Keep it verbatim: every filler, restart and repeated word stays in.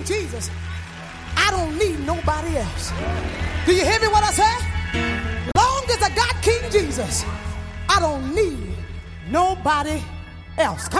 King Jesus, I don't need nobody else. Do you hear me what I say? Long as I got King Jesus, I don't need nobody else. Come